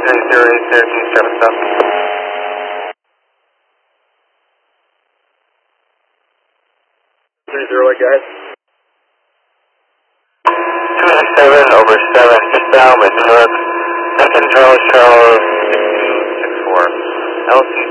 1308 Syracuse, Traffic stop. 308, guys. 207 over 7, eastbound with Newark, Second Charles, 264. LC